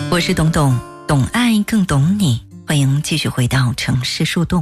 我是董董，懂爱更懂你，欢迎继续回到城市树洞。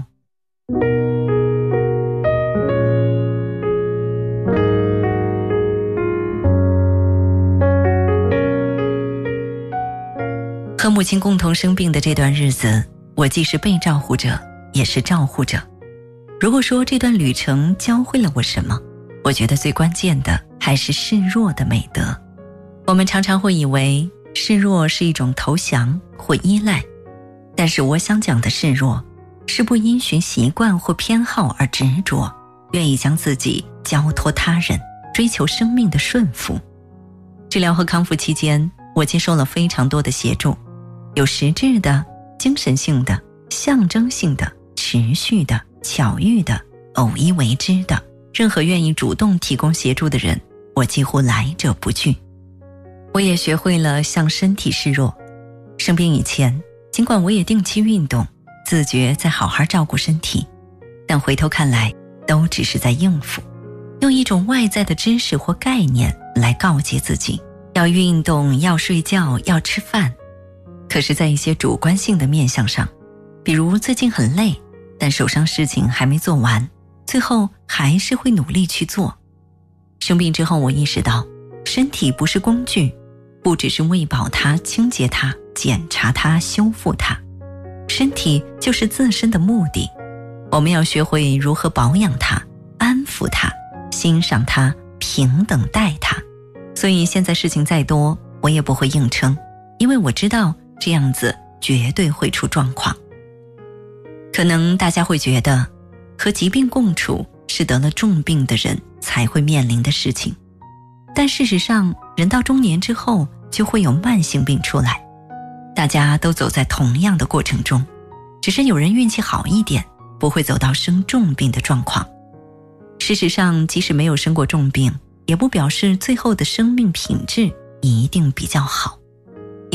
和母亲共同生病的这段日子，我既是被照护者，也是照护者。如果说这段旅程教会了我什么，我觉得最关键的还是示弱的美德。我们常常会以为示弱是一种投降或依赖，但是我想讲的示弱，是不因循习惯或偏好而执着，愿意将自己交托他人，追求生命的顺服。治疗和康复期间，我接受了非常多的协助，有实质的、精神性的、象征性的、持续的、巧遇的、偶一为之的，任何愿意主动提供协助的人，我几乎来者不拒。我也学会了向身体示弱。生病以前，尽管我也定期运动，自觉在好好照顾身体，但回头看来，都只是在应付，用一种外在的知识或概念来告诫自己，要运动，要睡觉，要吃饭。可是在一些主观性的面向上，比如最近很累，但手上事情还没做完，最后还是会努力去做。生病之后，我意识到身体不是工具，不只是喂饱它、清洁它、检查它、修复它，身体就是自身的目的。我们要学会如何保养它、安抚它、欣赏它、平等待它。所以现在事情再多，我也不会硬撑，因为我知道这样子绝对会出状况。可能大家会觉得，和疾病共处是得了重病的人才会面临的事情，但事实上，人到中年之后就会有慢性病出来。大家都走在同样的过程中，只是有人运气好一点，不会走到生重病的状况。事实上，即使没有生过重病，也不表示最后的生命品质一定比较好。